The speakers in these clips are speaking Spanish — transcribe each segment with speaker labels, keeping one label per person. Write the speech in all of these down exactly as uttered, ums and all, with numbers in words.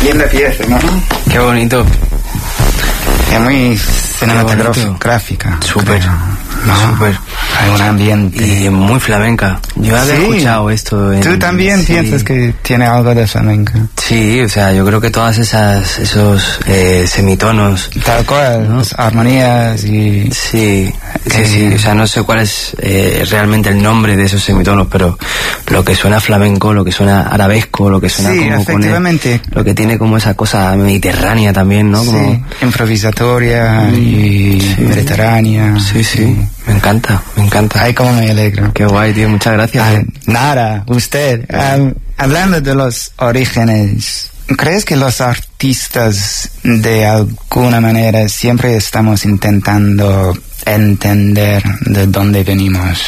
Speaker 1: linda pieza, ¿no?
Speaker 2: Qué bonito.
Speaker 1: Es muy cinematográfica.
Speaker 2: Súper,
Speaker 1: ¿no?
Speaker 2: súper.
Speaker 1: Hay un ambiente.
Speaker 2: Y muy flamenca. Yo había
Speaker 1: Sí.
Speaker 2: escuchado esto. En,
Speaker 1: ¿Tú también
Speaker 2: sí.
Speaker 1: piensas que tiene algo de flamenco?
Speaker 2: Sí, o sea, yo creo que todas esas, esos eh, semitonos.
Speaker 1: Tal cual,
Speaker 2: ¿no?
Speaker 1: las armonías y...
Speaker 2: Sí, sí,
Speaker 1: Eh,
Speaker 2: sí. O sea, no sé cuál es eh, realmente el nombre de esos semitonos, pero lo que suena flamenco, lo que suena arabesco, lo que suena
Speaker 1: Sí,
Speaker 2: como con
Speaker 1: efectivamente.
Speaker 2: el- lo que tiene como esa cosa mediterránea también, ¿no? Como,
Speaker 1: Sí, improvisatoria y
Speaker 2: sí.
Speaker 1: mediterránea.
Speaker 2: Sí, sí, me encanta, me encanta.
Speaker 1: Ay, cómo me alegro.
Speaker 2: Qué guay, tío, muchas gracias.
Speaker 1: Ay, nada, usted. Um, hablando de los orígenes, ¿crees que los artistas de alguna manera siempre estamos intentando entender de dónde venimos?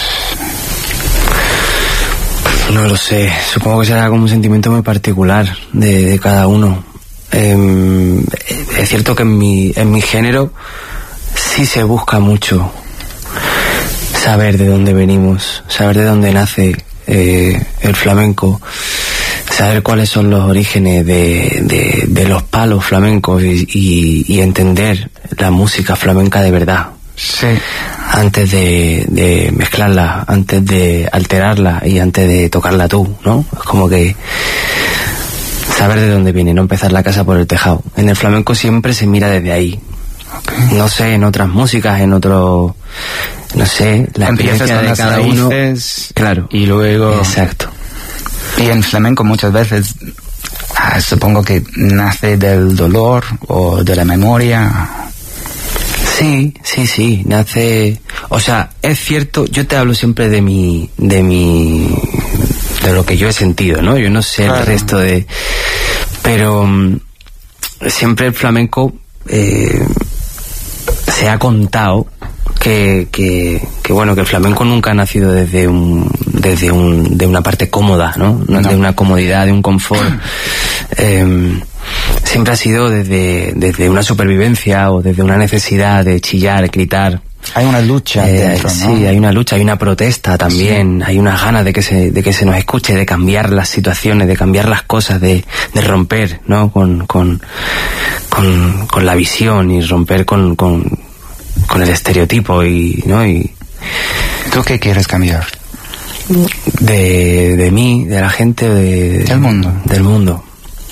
Speaker 2: No lo sé, supongo que será como un sentimiento muy particular de, de cada uno. Eh, es cierto que en mi, en mi género sí se busca mucho saber de dónde venimos, saber de dónde nace eh, el flamenco, saber cuáles son los orígenes de, de, de los palos flamencos y, y, y entender la música flamenca de verdad.
Speaker 1: Sí.
Speaker 2: Antes de, de mezclarla, antes de alterarla y antes de tocarla tú, ¿no? Es como que saber de dónde viene, no empezar la casa por el tejado. En el flamenco siempre se mira desde ahí.
Speaker 1: Okay.
Speaker 2: No sé, en otras músicas, en otro... No sé, la
Speaker 1: Empiezas
Speaker 2: experiencia
Speaker 1: con
Speaker 2: de
Speaker 1: las
Speaker 2: cada uno...
Speaker 1: raíces,
Speaker 2: Claro.
Speaker 1: y luego...
Speaker 2: Exacto.
Speaker 1: Y en flamenco muchas veces ah, supongo que nace del dolor o de la memoria.
Speaker 2: Sí, sí, sí, nace... O sea, es cierto, yo te hablo siempre de mi... de mi... de lo que yo he sentido, ¿no? Yo no sé
Speaker 1: Claro.
Speaker 2: el resto de... Pero mm, siempre el flamenco eh, se ha contado que, que, que, bueno, que el flamenco nunca ha nacido desde un... desde un, de una parte cómoda, ¿no? No. De una comodidad, de un confort. eh, siempre ha sido desde, desde una supervivencia o desde una necesidad de chillar, gritar.
Speaker 1: Hay una lucha
Speaker 2: Eh,
Speaker 1: dentro, ¿no?
Speaker 2: Sí, hay una lucha, hay una protesta también, sí. Hay unas ganas de que se, de que se nos escuche, de cambiar las situaciones, de cambiar las cosas, de, de romper, ¿no? Con, con, con, con la visión y romper con, con, con el estereotipo y, ¿no? Y
Speaker 1: ¿tú qué quieres cambiar?
Speaker 2: De, de mí, de la gente, de,
Speaker 1: del mundo.
Speaker 2: Del mundo.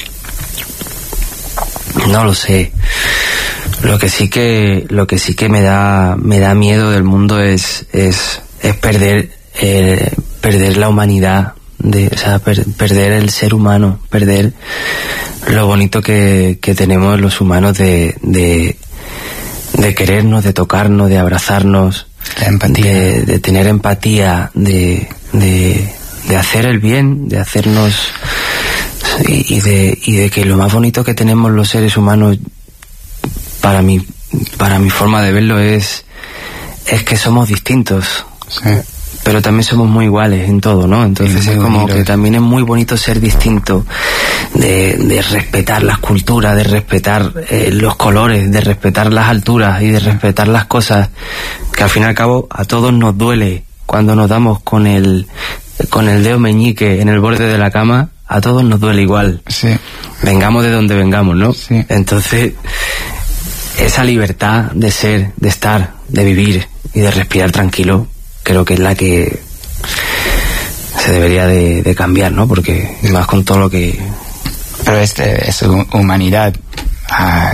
Speaker 2: No lo sé. Lo que sí que, lo que sí que me da, me da miedo del mundo es, es, es perder, eh, perder la humanidad, de, o sea, per, perder el ser humano, perder lo bonito que, que tenemos los humanos de, de, de querernos, de tocarnos, de abrazarnos,
Speaker 1: la empatía,
Speaker 2: de, de tener empatía, de, de, de hacer el bien, de hacernos y, y de, y de que lo más bonito que tenemos los seres humanos, para mi, para mi forma de verlo, es, es que somos distintos.
Speaker 1: Sí.
Speaker 2: Pero también somos muy iguales en todo, ¿no? Entonces es como bonito. Que también es muy bonito ser distinto, de, de respetar las culturas, de respetar eh, los colores, de respetar las alturas y de respetar las cosas que al fin y al cabo a todos nos duele cuando nos damos con el, con el dedo meñique en el borde de la cama. A todos nos duele igual.
Speaker 1: Sí.
Speaker 2: Vengamos de donde vengamos, ¿no?
Speaker 1: Sí.
Speaker 2: Entonces, esa libertad de ser, de estar, de vivir y de respirar tranquilo, creo que es la que se debería de, de cambiar, ¿no? Porque más con todo lo que...
Speaker 1: Pero este, esa humanidad uh,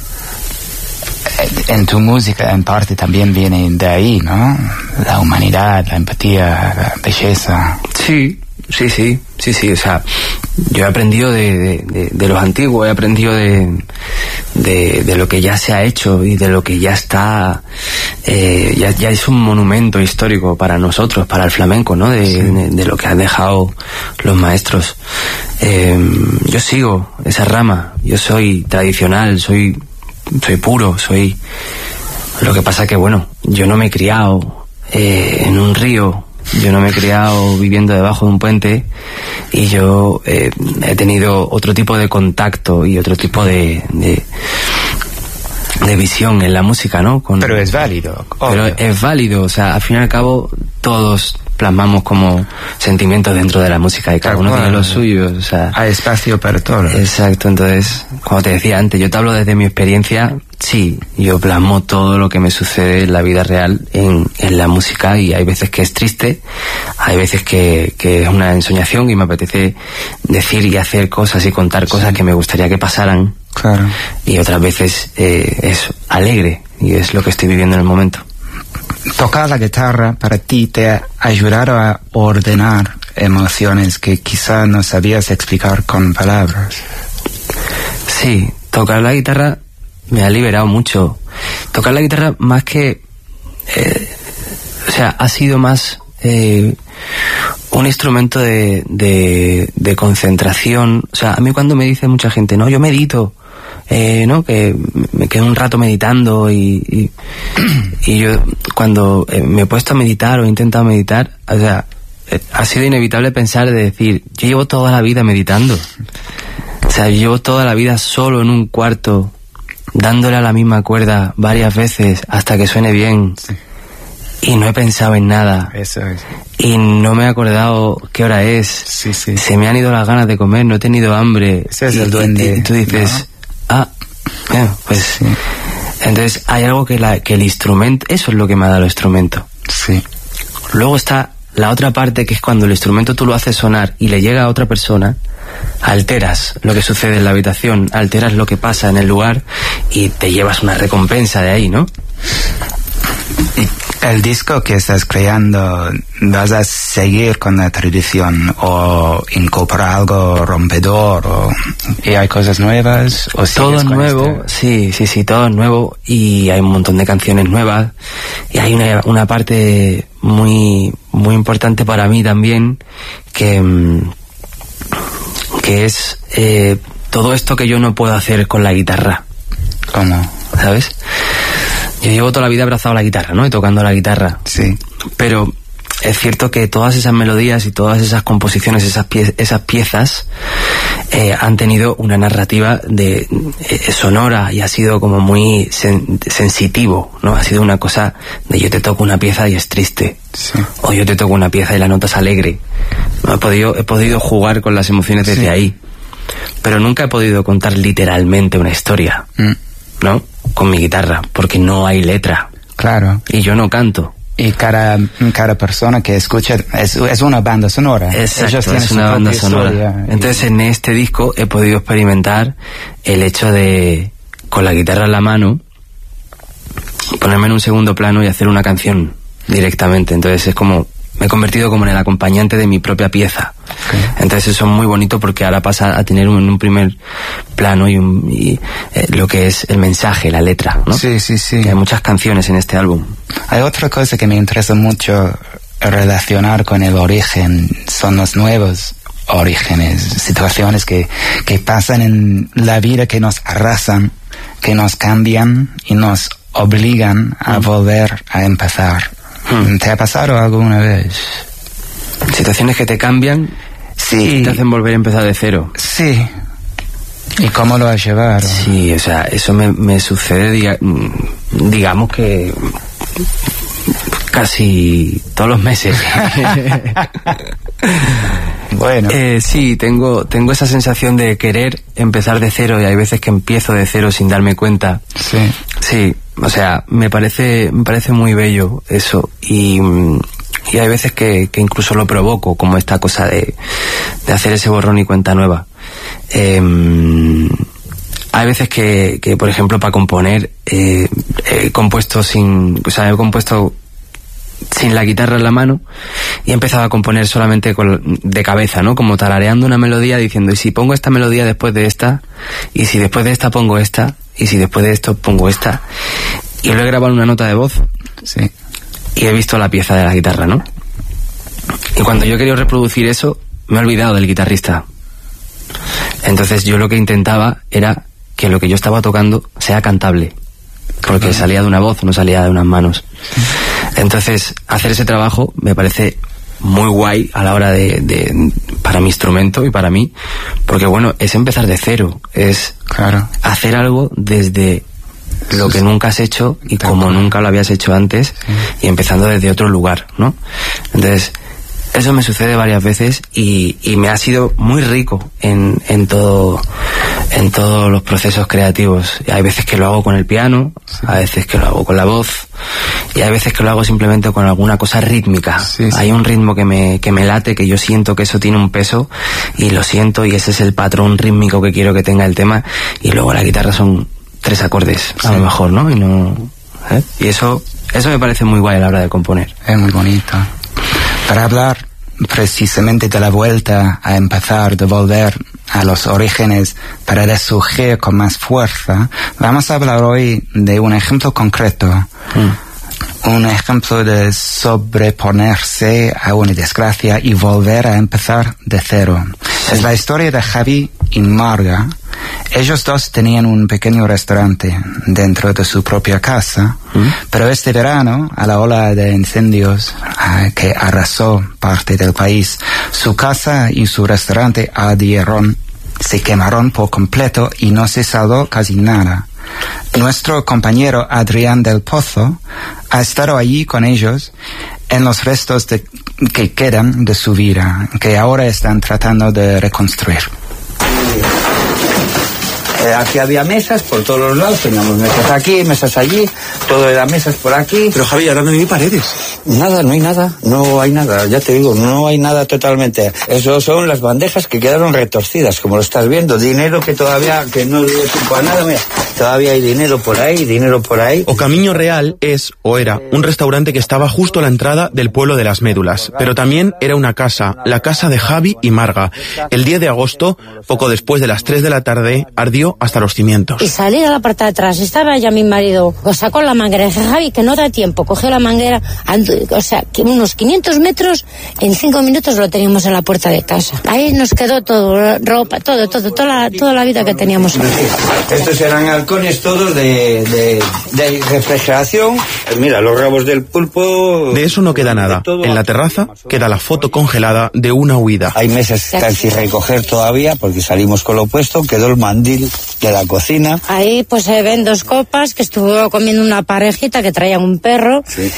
Speaker 1: en tu música en parte también viene de ahí, ¿no? La humanidad, la empatía, la belleza.
Speaker 2: Sí, sí, sí, sí, sí, o sea, yo he aprendido de, de, de, de los antiguos, he aprendido de, de, de lo que ya se ha hecho y de lo que ya está, eh, ya, ya es un monumento histórico para nosotros, para el flamenco, ¿no? De, sí. de, de lo que han dejado los maestros. Eh, yo sigo esa rama, yo soy tradicional, soy, soy puro, soy... Lo que pasa que, bueno, yo no me he criado eh, en un río. Yo no me he criado viviendo debajo de un puente y yo eh, he tenido otro tipo de contacto y otro tipo de, de, de visión en la música, ¿no? Con,
Speaker 1: pero es válido.
Speaker 2: Pero
Speaker 1: obvio.
Speaker 2: es válido, o sea, al fin y al cabo todos plasmamos como sentimientos dentro de la música y cada uno tiene los suyos, o sea,
Speaker 1: hay espacio para todo.
Speaker 2: Exacto, entonces, como te decía antes, yo te hablo desde mi experiencia. Sí, yo plasmo todo lo que me sucede en la vida real en, en la música, y hay veces que es triste, hay veces que, que es una ensoñación y me apetece decir y hacer cosas y contar cosas sí. que me gustaría que pasaran.
Speaker 1: Claro.
Speaker 2: Y otras veces eh, es alegre, y es lo que estoy viviendo en el momento.
Speaker 1: Tocar la guitarra para ti te ha ayudado a ordenar emociones que quizá no sabías explicar con palabras.
Speaker 2: Sí, tocar la guitarra me ha liberado mucho. Tocar la guitarra más que... Eh, o sea, ha sido más eh, un instrumento de, de, de concentración. O sea, a mí cuando me dice mucha gente, no, yo medito, eh, ¿no? Que me quedo un rato meditando y, y, y yo cuando eh, me he puesto a meditar o he intentado meditar, o sea, eh, ha sido inevitable pensar de decir, yo llevo toda la vida meditando. O sea, yo llevo toda la vida solo en un cuarto, dándole a la misma cuerda varias veces hasta que suene bien. Sí. Y no he pensado en nada.
Speaker 1: Eso es.
Speaker 2: Y no me he acordado qué hora es.
Speaker 1: Sí, sí.
Speaker 2: Se me han ido las ganas de comer, no he tenido hambre.
Speaker 1: Ese es
Speaker 2: y,
Speaker 1: el duende.
Speaker 2: Y, y tú dices, ¿no? ah, bueno, pues... Sí. Entonces hay algo que, la, que el instrumento... Eso es lo que me ha dado el instrumento.
Speaker 1: Sí.
Speaker 2: Luego está la otra parte, que es cuando el instrumento tú lo haces sonar y le llega a otra persona, alteras lo que sucede en la habitación, alteras lo que pasa en el lugar y te llevas una recompensa de ahí, ¿no?
Speaker 1: Y el disco que estás creando, ¿vas a seguir con la tradición o incorporar algo rompedor o y hay cosas nuevas? ¿O
Speaker 2: todo es nuevo? Este? Sí, sí, sí, todo es nuevo y hay un montón de canciones nuevas y hay una, una parte muy, muy importante para mí también que, que es eh, todo esto que yo no puedo hacer con la guitarra.
Speaker 1: ¿Cómo?
Speaker 2: ¿Sabes? Yo llevo toda la vida abrazado a la guitarra, ¿no? Y tocando la guitarra.
Speaker 1: Sí.
Speaker 2: Pero es cierto que todas esas melodías y todas esas composiciones, esas, pie esas piezas, eh, han tenido una narrativa de eh, sonora y ha sido como muy sen sensitivo, ¿no? Ha sido una cosa de yo te toco una pieza y es triste.
Speaker 1: Sí.
Speaker 2: O yo te toco una pieza y la nota es alegre. ¿No? He podido, he podido jugar con las emociones desde sí. ahí. Pero nunca he podido contar literalmente una historia. Mm. ¿No? Con mi guitarra, porque no hay letra.
Speaker 1: Claro.
Speaker 2: Y yo no canto.
Speaker 1: Y cada, cada persona que escucha es, es una banda sonora.
Speaker 2: Exacto, es una banda sonora. Entonces, en este disco he podido experimentar el hecho de, con la guitarra en la mano, ponerme en un segundo plano y hacer una canción directamente. Entonces es como... Me he convertido como en el acompañante de mi propia pieza. Okay. Entonces eso es muy bonito porque ahora pasa a tener un, un primer plano y, un, y eh, lo que es el mensaje, la letra, ¿no?
Speaker 1: Sí, sí, sí.
Speaker 2: Que hay muchas canciones en este álbum.
Speaker 1: Hay otra cosa que me interesa mucho relacionar con el origen, son los nuevos orígenes, situaciones que, que pasan en la vida que nos arrasan, que nos cambian y nos obligan a mm. volver a empezar. ¿Te ha pasado alguna vez?
Speaker 2: Situaciones que te cambian,
Speaker 1: sí,
Speaker 2: te hacen volver a empezar de cero.
Speaker 1: Sí. ¿Y cómo lo has llevado?
Speaker 2: Sí, o sea, eso me, me sucede, diga, digamos que casi todos los meses.
Speaker 1: Bueno.
Speaker 2: Eh, sí, tengo, tengo esa sensación de querer empezar de cero y hay veces que empiezo de cero sin darme cuenta.
Speaker 1: Sí.
Speaker 2: Sí, o sea, me parece, me parece muy bello eso y, y hay veces que, que incluso lo provoco, como esta cosa de, de hacer ese borrón y cuenta nueva. Eh, hay veces que, que, por ejemplo, para componer, eh, he compuesto sin, o sea, he compuesto sin la guitarra en la mano y he empezado a componer solamente con, de cabeza, ¿no? Como tarareando una melodía diciendo, ¿y si pongo esta melodía después de esta? ¿Y si después de esta pongo esta? ¿Y si después de esto pongo esta? Y lo he grabado en una nota de voz.
Speaker 1: Sí.
Speaker 2: Y he visto la pieza de la guitarra, ¿no? Y cuando yo he querido reproducir eso, me he olvidado del guitarrista. Entonces yo lo que intentaba era que lo que yo estaba tocando sea cantable. Porque claro, salía de una voz, no salía de unas manos. Entonces, hacer ese trabajo me parece muy guay a la hora de, de para mi instrumento y para mí, porque bueno, es empezar de cero, es
Speaker 1: claro,
Speaker 2: hacer algo desde lo que nunca has hecho y como nunca lo habías hecho antes, sí, y empezando desde otro lugar, ¿no? Entonces, Eso me sucede varias veces y, y me ha sido muy rico en, en todo, en todos los procesos creativos. Hay veces que lo hago con el piano, sí. Hay veces que lo hago con la voz y hay veces que lo hago simplemente con alguna cosa rítmica. Sí, sí. Hay un ritmo que me, que me late, que yo siento que eso tiene un peso y lo siento y ese es el patrón rítmico que quiero que tenga el tema y luego la guitarra son tres acordes, sí. A lo mejor, ¿no? Y no, ¿eh? Y eso, eso me parece muy guay a la hora de componer.
Speaker 1: Es muy bonito. Para hablar precisamente de la vuelta a empezar, de volver a los orígenes para resurgir con más fuerza, vamos a hablar hoy de un ejemplo concreto. Mm. Un ejemplo de sobreponerse a una desgracia y volver a empezar de cero. Sí. Es la historia de Javi y Marga. Ellos dos tenían un pequeño restaurante dentro de su propia casa, ¿Mm? Pero este verano, a la ola de incendios uh, que arrasó parte del país, su casa y su restaurante ardieron, se quemaron por completo y no se salvó casi nada. Nuestro compañero Adrián del Pozo ha estado allí con ellos en los restos de, que quedan de su vida, que ahora están tratando de reconstruir.
Speaker 3: Eh, aquí había mesas por todos los lados, teníamos mesas aquí, mesas allí, todo era mesas por aquí.
Speaker 4: Pero Javi, ahora no hay paredes.
Speaker 3: Nada, no hay nada, no hay nada, ya te digo, no hay nada totalmente. Eso son las bandejas que quedaron retorcidas, como lo estás viendo, dinero que todavía, que no dio tiempo a nada, mira, todavía hay dinero por ahí, dinero por ahí.
Speaker 4: O Camino Real es, o era, un restaurante que estaba justo a la entrada del pueblo de las Médulas, pero también era una casa, la casa de Javi y Marga. El diez de agosto, poco después de las tres de la tarde, ardió hasta los cimientos.
Speaker 5: Y salí a la parte de atrás, estaba ya mi marido, pues sacó la manguera, dije, Javi, que no da tiempo, cogió la manguera, andu, o sea, que unos quinientos metros, en cinco minutos lo teníamos en la puerta de casa. Ahí nos quedó todo, ropa, todo, todo, toda la, toda la vida que teníamos.
Speaker 3: Estos eran halcones todos de, de, de refrigeración, mira, los rabos del pulpo...
Speaker 4: De eso no queda nada. En la terraza queda la foto congelada de una huida.
Speaker 3: Hay mesas que están sin recoger todavía, porque salimos con lo puesto, quedó el mandil de la cocina.
Speaker 5: Ahí pues se ven dos copas que estuvo comiendo una parejita que traía un perro. Sí.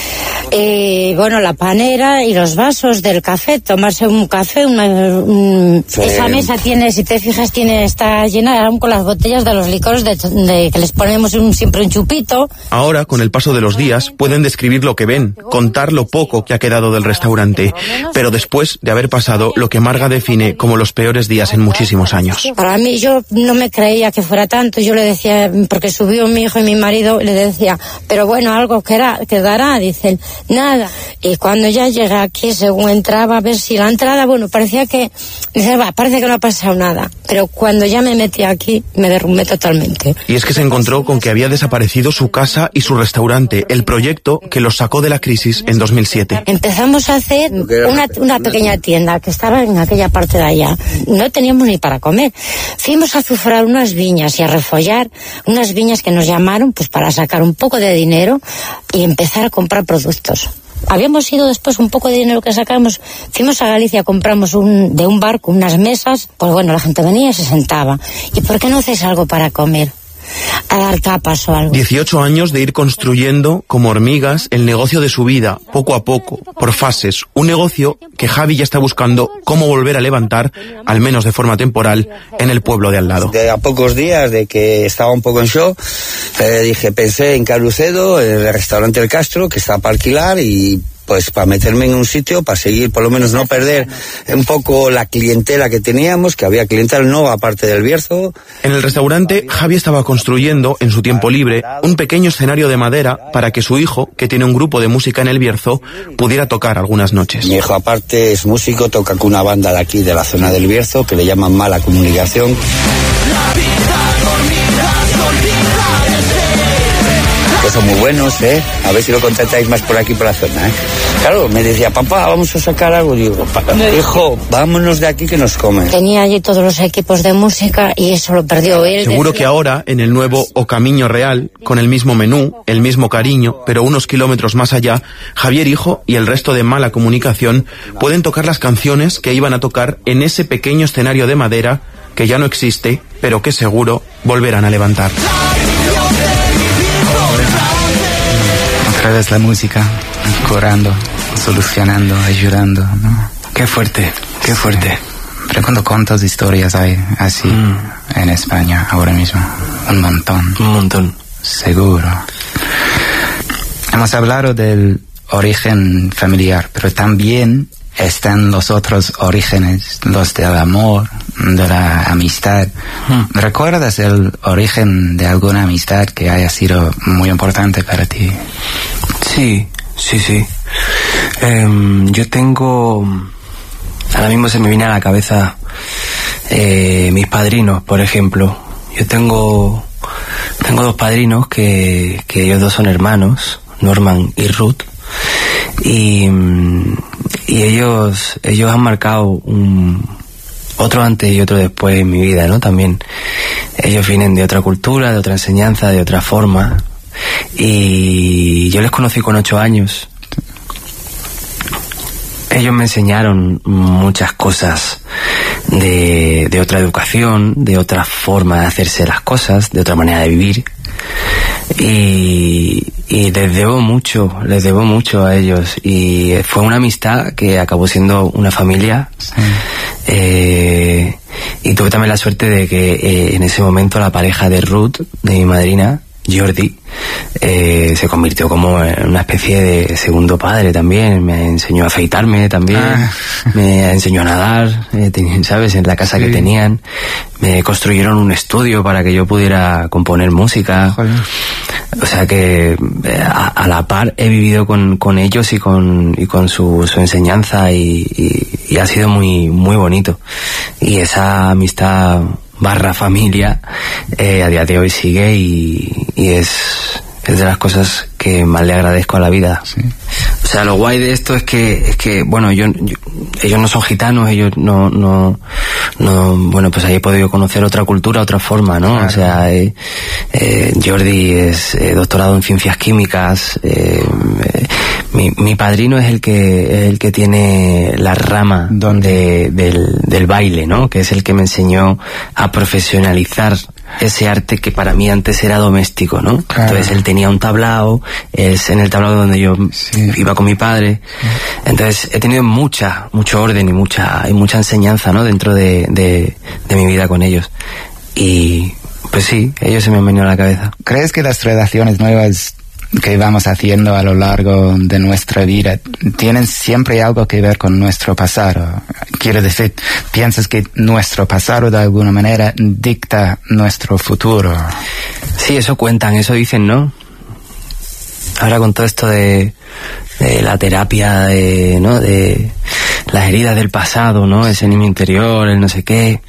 Speaker 5: Y bueno, la panera y los vasos del café, tomarse un café, una, un, sí. Esa mesa tiene, si te fijas, tiene, está llena aún con las botellas de los licores de, de que les ponemos un, siempre un chupito.
Speaker 4: Ahora, con el paso de los días, pueden describir lo que ven, contar lo poco que ha quedado del restaurante, pero después de haber pasado lo que Marga define como los peores días en muchísimos años.
Speaker 5: Para mí, yo no me creía que fuera tanto, yo le decía, porque subió mi hijo y mi marido, le decía, pero bueno, algo quedará, quedará, dicen, nada. Y cuando ya llegué aquí, según entraba, a ver si la entrada, bueno, parecía que, dice, va, parece que no ha pasado nada, pero cuando ya me metí aquí, me derrumbé totalmente.
Speaker 4: Y es que se encontró con que había desaparecido su casa y su restaurante, el proyecto que los sacó de la crisis en dos mil siete.
Speaker 5: Empezamos a hacer una, una pequeña tienda que estaba en aquella parte de allá. No teníamos ni para comer. Fuimos a azufrar unas viñas y a refollar unas viñas que nos llamaron pues para sacar un poco de dinero y empezar a comprar productos. Habíamos ido después un poco de dinero que sacamos, fuimos a Galicia, compramos un, de un barco unas mesas, pues bueno, la gente venía y se sentaba. ¿Y por qué no hacéis algo para comer? A dar tapas o algo.
Speaker 4: dieciocho años de ir construyendo, como hormigas, el negocio de su vida, poco a poco, por fases. Un negocio que Javi ya está buscando cómo volver a levantar, al menos de forma temporal, en el pueblo de al lado.
Speaker 3: De a pocos días de que estaba un poco en shock, eh, dije, pensé en Carucedo, en el restaurante El Castro, que está para alquilar y... pues para meterme en un sitio, para seguir, por lo menos no perder un poco la clientela que teníamos, que había clientela no aparte del Bierzo.
Speaker 4: En el restaurante, Javi estaba construyendo, en su tiempo libre, un pequeño escenario de madera para que su hijo, que tiene un grupo de música en el Bierzo, pudiera tocar algunas noches.
Speaker 3: Mi hijo aparte es músico, toca con una banda de aquí, de la zona del Bierzo, que le llaman Mala Comunicación. Que son muy buenos, ¿eh? A ver si lo contratáis más por aquí, por la zona, ¿eh? Claro, me decía, papá, vamos a sacar algo. Digo, hijo, vámonos de aquí que nos comen.
Speaker 5: Tenía allí todos los equipos de música y eso lo perdió él.
Speaker 4: Seguro que ahora, en el nuevo O Camino Real, con el mismo menú, el mismo cariño, pero unos kilómetros más allá, Javier Hijo y el resto de Mala Comunicación pueden tocar las canciones que iban a tocar en ese pequeño escenario de madera que ya no existe, pero que seguro volverán a levantar.
Speaker 1: Otra vez la música, curando, solucionando, ayudando, ¿no?
Speaker 2: Qué fuerte, qué fuerte.
Speaker 1: Sí. Pero ¿cuántas cuántas historias hay así mm. en España ahora mismo? Un montón.
Speaker 2: Un montón.
Speaker 1: Seguro. Hemos hablado del origen familiar, pero también están los otros orígenes, los del amor, de la amistad. Mm. ¿Recuerdas el origen de alguna amistad que haya sido muy importante para ti?
Speaker 2: Sí, sí, sí. Eh, yo tengo... Ahora mismo se me viene a la cabeza eh, mis padrinos, por ejemplo. Yo tengo tengo dos padrinos que, que ellos dos son hermanos, Norman y Ruth, y, y ellos ellos han marcado un otro antes y otro después en mi vida, ¿no? También ellos vienen de otra cultura, de otra enseñanza, de otra forma, y yo les conocí con ocho años. Ellos me enseñaron muchas cosas de, de otra educación, de otra forma de hacerse las cosas, de otra manera de vivir. Y, y les debo mucho, les debo mucho a ellos. Y fue una amistad que acabó siendo una familia. Sí. Eh, y tuve también la suerte de que eh, en ese momento la pareja de Ruth, de mi madrina, Jordi, eh, se convirtió como en una especie de segundo padre también. Me enseñó a afeitarme también, ah. me enseñó a nadar, eh, ¿sabes? En la casa sí. que tenían. Me construyeron un estudio para que yo pudiera componer música. Joder. O sea que eh, a, a la par he vivido con, con ellos y con, y con su, su enseñanza y, y, y ha sido muy, muy bonito. Y esa amistad barra familia eh, a día de hoy sigue y, y es, es de las cosas que más le agradezco a la vida. Sí. O sea, lo guay de esto es que, es que bueno, yo, yo ellos no son gitanos, ellos no, no, no, bueno, pues ahí he podido conocer otra cultura, otra forma, ¿no? Claro. O sea, eh, eh, Jordi es eh, doctorado en ciencias químicas, eh, eh, mi, mi padrino es el que, es el que tiene la rama de, del, del baile, ¿no? Que es el que me enseñó a profesionalizar ese arte que para mí antes era doméstico, ¿no? Claro. Entonces él tenía un tablao, es en el tablao donde yo sí. iba con mi padre. Entonces he tenido mucha, mucho orden y mucha, y mucha enseñanza, ¿no? Dentro de, de, de mi vida con ellos. Y pues sí, ellos se me han venido a la cabeza.
Speaker 1: ¿Crees que las relaciones nuevas que vamos haciendo a lo largo de nuestra vida tienen siempre algo que ver con nuestro pasado? Quiero decir, ¿piensas que nuestro pasado de alguna manera dicta nuestro futuro?
Speaker 2: Sí, eso cuentan, eso dicen, ¿no? Ahora con todo esto de, de la terapia, de, ¿no? De las heridas del pasado, ¿no? Ese niño interior, el no sé qué.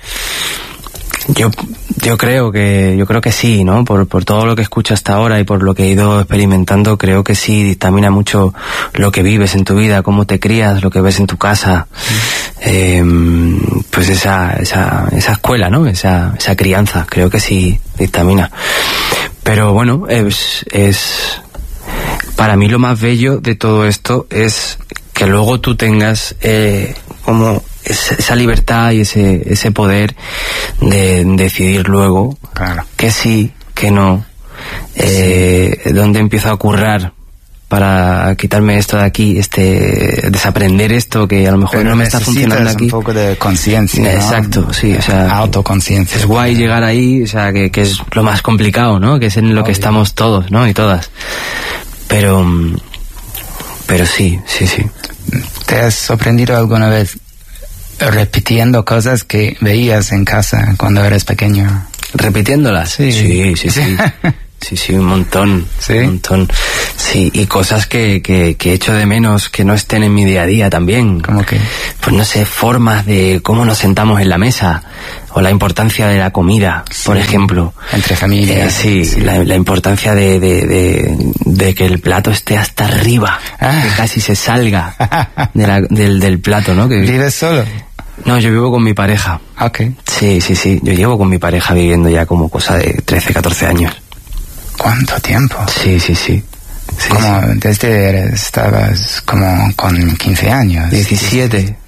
Speaker 2: Yo yo creo que yo creo que sí, ¿no? Por por todo lo que escucho hasta ahora y por lo que he ido experimentando, creo que sí dictamina mucho lo que vives en tu vida, cómo te crías, lo que ves en tu casa. Mm. Eh, pues esa esa esa escuela, ¿no? Esa esa crianza, creo que sí dictamina. Pero bueno, es es para mí lo más bello de todo esto es que luego tú tengas eh, como esa libertad y ese ese poder de decidir luego claro. que sí, que no, eh, sí. dónde empiezo a currar para quitarme esto de aquí, este desaprender esto que a lo mejor
Speaker 1: pero
Speaker 2: no me está funcionando aquí.
Speaker 1: Un poco de conciencia, ¿no?
Speaker 2: Exacto, sí, o sea,
Speaker 1: autoconciencia.
Speaker 2: Es guay llegar ahí, o sea, que, que es lo más complicado, ¿no? Que es en lo Obvio. que estamos todos, ¿no? Y todas. Pero pero sí, sí, sí.
Speaker 1: ¿Te has sorprendido alguna vez repitiendo cosas que veías en casa cuando eras pequeño?
Speaker 2: ¿Repitiéndolas? Sí, sí, sí, sí. Sí, sí, un montón, ¿Sí? un montón. Sí, y cosas que, que, que echo de menos que no estén en mi día a día también.
Speaker 1: ¿Cómo qué?
Speaker 2: Pues no sé, formas de cómo nos sentamos en la mesa, o la importancia de la comida, sí, por ejemplo.
Speaker 1: Entre familias.
Speaker 2: Eh, sí, sí. La, la importancia de, de, de, de que el plato esté hasta arriba, ah. que casi se salga de la, del, del plato, ¿no? Que,
Speaker 1: ¿Vives solo?
Speaker 2: No, yo vivo con mi pareja.
Speaker 1: Ok.
Speaker 2: Sí, sí, sí, yo llevo con mi pareja viviendo ya como cosa de trece, catorce años.
Speaker 1: ¿Cuánto tiempo?
Speaker 2: Sí, sí, sí. sí
Speaker 1: como
Speaker 2: sí.
Speaker 1: Desde estabas como con quince años.
Speaker 2: diecisiete.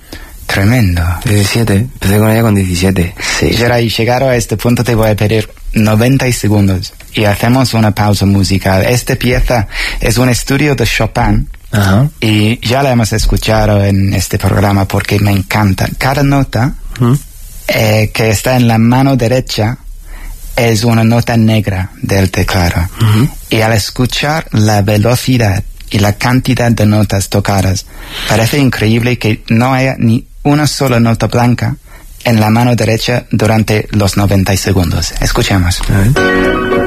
Speaker 1: Tremendo.
Speaker 2: diecisiete, empecé con ella con diecisiete. Sí.
Speaker 1: Geray, llegado a este punto te voy a pedir noventa segundos y hacemos una pausa musical. Esta pieza es un estudio de Chopin.
Speaker 2: Ajá.
Speaker 1: Y ya la hemos escuchado en este programa porque me encanta. Cada nota uh-huh. eh, que está en la mano derecha es una nota negra del teclado. Uh-huh. Y al escuchar la velocidad y la cantidad de notas tocadas, parece increíble que no haya ni una sola nota blanca en la mano derecha durante los noventa segundos. Escuchemos.
Speaker 2: A ver.